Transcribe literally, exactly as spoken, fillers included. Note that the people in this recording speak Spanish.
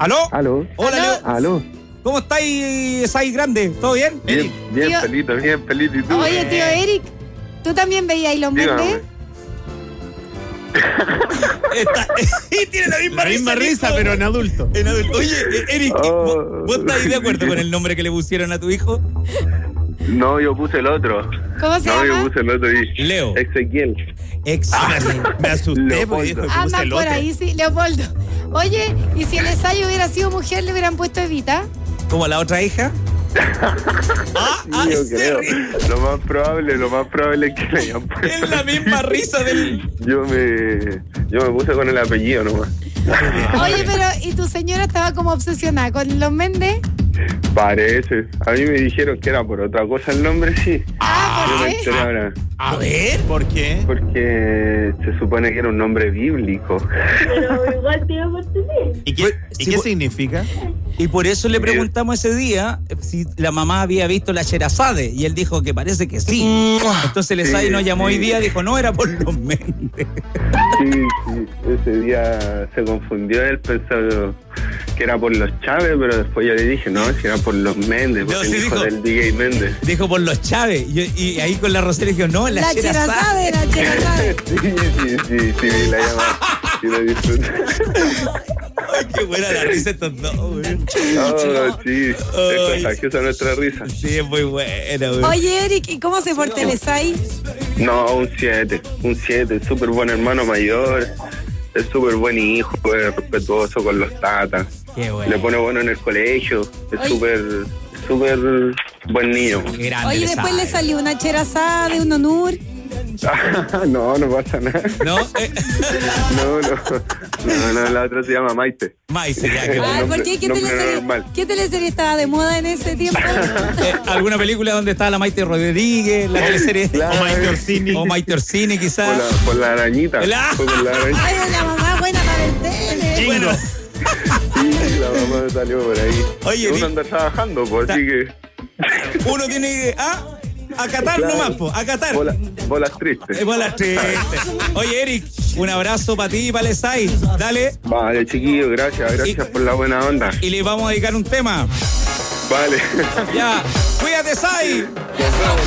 ¿Aló? ¿Aló? Hola, ¿Aló? Leo. ¿Aló? ¿Cómo estáis, Sai Grande? ¿Todo bien? Bien, bien, Tío- Pelito, bien, Pelito. ¿Y tú? Oye, tío Eric, ¿tú también veías los Dígame. Méndez? Está- y tiene la misma La misma risa, risa, Nico. pero en adulto. En adulto. Oye, eh, Eric, Oh. ¿vos, vos estáis de acuerdo con el nombre que le pusieron a tu hijo? No, yo puse el otro. ¿Cómo se No, yo llama? puse el otro y... Leo. Ezequiel. Excelente. Me asusté, Leopoldo. pues dijo que puse Anda el por otro. ahí, sí, Leopoldo. Oye, ¿y si el ensayo hubiera sido mujer, le hubieran puesto Evita? ¿Como la otra hija? ah, ah, yo ¿en creo. serio? Lo más probable, lo más probable es que le hayan puesto. Es la misma risa del... Yo me, yo me puse con el apellido nomás. Oye, pero ¿y tu señora estaba como obsesionada con los Méndez? Parece. A mí me dijeron que era por otra cosa el nombre, sí. Ah, Yo ¿por me qué? enteré ahora. A ver. ¿Por qué? Porque se supone que era un nombre bíblico. Pero igual te iba a pertenecer. ¿Y qué, Pues, ¿y sí, qué pues- significa? Y por eso le preguntamos ese día si la mamá había visto la Sherazade. Y él dijo que parece que sí. Entonces el Sai Sí, nos llamó sí. hoy día y dijo, no, era por los Méndez. Sí, sí. Ese día se confundió. Él pensó que era por los Chávez, pero después yo le dije, no, si era por los Méndez, No, porque sí el hijo dijo. del D J Méndez. Dijo por los Chávez. Y, y ahí con la Rosera dijo, no, la, La Sherazade. Cherazade, la Cherazade. Sí, sí, sí, sí, vi la llamada. Sí, lo disfruté. Ay, qué buena la risa estos dos, güey. Oh, sí, es Ay. contagiosa nuestra risa. Sí, es muy buena, güey. Oye, Eric, ¿y cómo se porta el Esai? No, un siete, un siete, súper buen hermano mayor, es súper buen hijo, es respetuoso con los tatas, Qué bueno. le pone bueno en el colegio, es Oye. súper, súper buen niño. Qué grande Oye, el después Sai. le salió una Cherazade, un Onur. No, no pasa nada. ¿No? Eh, No, no, no, no, la otra se llama Maite. Maite, ya que Ah, Ay, nombre- ¿por qué? ¿Qué nombre teleserie, normal. ¿Qué teleserie estaba de moda en ese tiempo? Eh, ¿Alguna película donde estaba la Maite Rodríguez, la teleserie? Claro. O Maite Orsini. O Maite Orsini, Por quizás. la, por la arañita. La- Fue por la arañita. Ay, la mamá buena para el tele. Bueno, Sí, la mamá salió por ahí. Oye, Uno di- anda trabajando, pues, así que... uno tiene que... Ah, acatar Claro. nomás, po, acatar. Bola- bolas tristes. Es bolas tristes. Oye, Eric, un abrazo para ti y para el Sai. Dale. Vale, chiquillo, gracias, gracias Y- por la buena onda. Y le vamos a dedicar un tema. Vale. Ya. Cuídate, Sai.